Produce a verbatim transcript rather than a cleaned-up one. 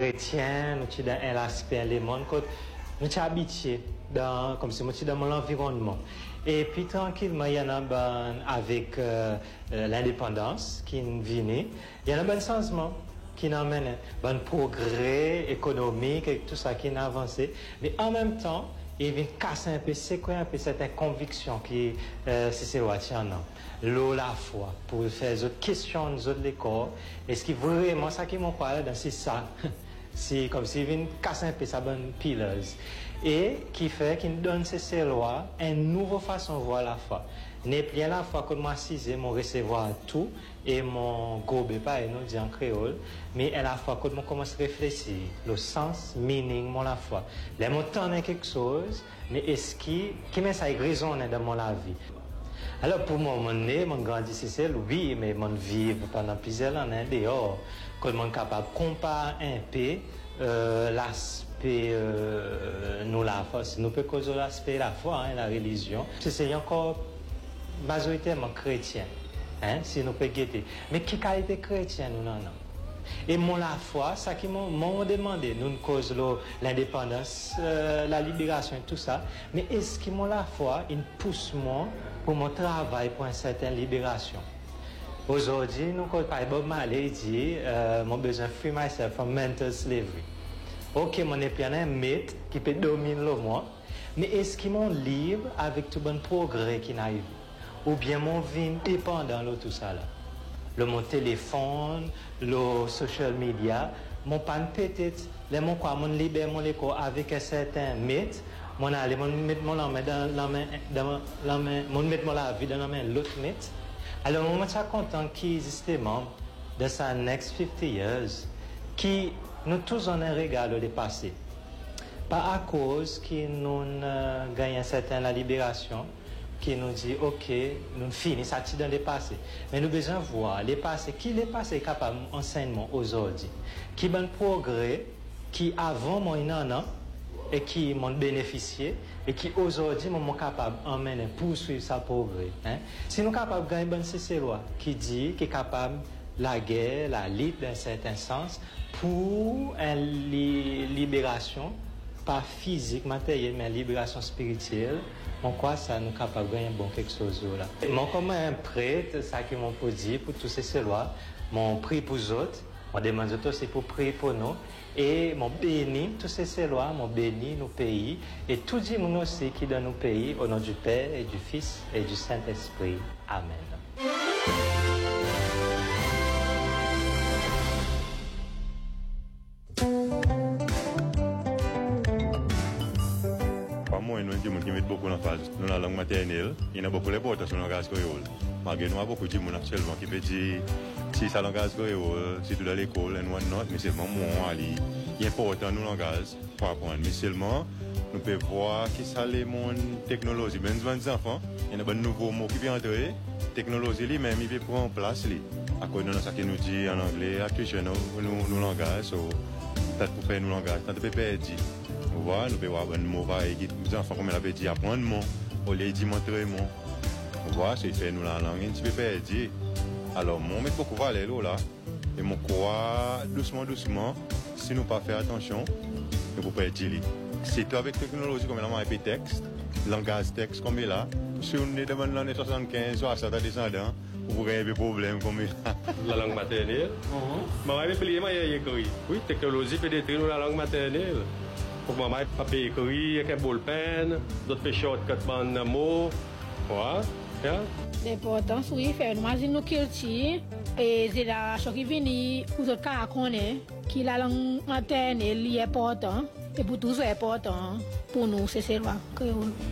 chrétiens, nous sommes dans l'aspect des mondes, nous sommes habitués dans, comme si nous sommes dans mon environnement. Et puis tranquillement, il y en a ben, avec euh, l'indépendance qui vient, il y en a un changement qui amène un progrès économique et tout ça qui a avancé. Mais en même temps, il vient casser un peu, séquer un peu certaines convictions qui euh, c'est l'eau, la foi, pour faire des autres questions, des autres corps. Est-ce que vraiment ça qui m'ont parlé dans c'est ça? C'est comme s'il vient casser un peu sa bonne pileuse. Et qui fait qu'il donne ces lois une nouvelle façon de voir la foi. N'est plus la foi que moi cisé, mon recevoir tout et mon gobe pas et nous dit en créole, mais à la fois que moi commence à réfléchir, le sens, meaning, mon la foi. Les mots tendent quelque chose, mais est-ce qui, qui met ça résonne dans mon la vie? Alors pour moi, mon né, mon grandi c'est oui, mais mon vivre pendant plusieurs années dehors, que mon capable de comparer un peu euh, l'aspect euh, nous la foi, nous peut causer l'aspect la foi, hein, la religion. C'est encore majoritairement chrétien, hein, si nous pouvons guetter. Mais qui qualité chrétienne nous non, non. Et mon la foi, ça qui m'ont demandé, nous cause l'indépendance, euh, la libération et tout ça, mais est-ce que mon la foi, il pousse moi pour mon travail pour une certaine libération? Aujourd'hui, nous cause par Bob Marley dit, euh, mon besoin free myself from mental slavery. Ok, mon est un mythe qui peut dominer le moi, mais est-ce qu'il m'ont libre avec tout bon progrès qui n'arrive? Ou bien mon vie dépendant de tout ça là? Le mon téléphone, le social media, mon pan peut-être, les mon quoi, mon libère mon écho avec un certain mythe, mon aller, mon mettre mon la main dans la main, dans la main, mon mettre mon la vie dans la main l'autre mythe. Alors, moi, je suis content qu'il justement, de ces next fifty years, qui nous tous en un regard le passé. Pas à cause que nous euh, gagnons certaine la libération, qui nous dit, ok, nous finissons ça dans le passé. Mais nous avons besoin de voir les passés, qui les passés est capable d'enseignement aujourd'hui, qui bon progrès, qui avant moi non an, et qui m'ont bénéficié, et qui aujourd'hui m'ont capable d'emmener, poursuivre sa progrès. Hein? Si nous sommes capables de gagner une bonne C C loi qui dit, qui est capable la guerre, la lutte d'un certain sens, pour une li libération, pas physique, matérielle, mais une libération spirituelle, on croit que ça nous est capable de gagner bon quelque chose là. Moi, comme un prêtre, ça qui m'ont dit pour tous ces lois, mon prix pour les autres, on demande aux aussi pour prier pour nous, et mon béni, tous ces lois, mon béni nos pays, et tout le monde aussi qui dans nos pays, au nom du Père et du Fils et du Saint-Esprit. Amen. Moi, nous avons qui met beaucoup d'emphase dans la langue maternelle. Il y a beaucoup d'importance dans le langage créole. Malgré nous, beaucoup de gens actuellement qui peut dire si ça langage créole, si tout dans l'école, nous non, mais seulement moi, il est important dans le langage pour apprendre. Mais seulement, nous pouvons voir qui ça les monde technologie. Même les enfants, il y a un nouveau mot qui vient entrer. Technologie lui-même, il peut prendre place. À cause de ce que nous dit en anglais, actuellement, nous nous langage, peut-être pour faire nous langage, tant de perdre. Nous voyons, nous pouvons avoir un mot pareil qui les enfants, comme elle avait dit, apprendre mot, au lieu de montrer mot. Nous voyons, c'est fait nous la langue, un petit peu perdu. Alors, moi, je mets beaucoup de valeur là. Et je crois, doucement, doucement, si nous ne pas faire attention, nous pouvons perdre. C'est avec la technologie comme la main texte, langage texte comme là. Si on est dans l'année soixante-quinze, soixante descendants, vous avez des problèmes comme ça. La langue maternelle. Je vais appeler ma écrit. Oui, la technologie peut détruire la langue maternelle. Pour moi, je peux écrire avec un ballpen, d'autres peut shortcut dans mots. Voilà. L'importance, oui, faire une nos culture et c'est la chose qui vient pour autres cas connaître que la langue maternelle est importante et pour tous c'est important pour nous, c'est ça.